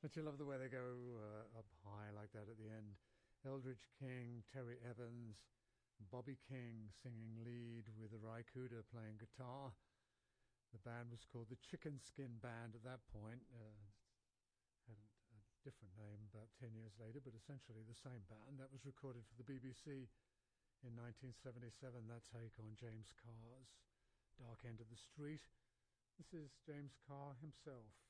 But you love the way they go up high like that at the end. Eldridge King, Terry Evans, Bobby King singing lead with Ry Cooder playing guitar. The band was called the Chicken Skin Band at that point. Had a different name about 10 years later, but essentially the same band. That was recorded for the BBC in 1977, that take on James Carr's Dark End of the Street. This is James Carr himself.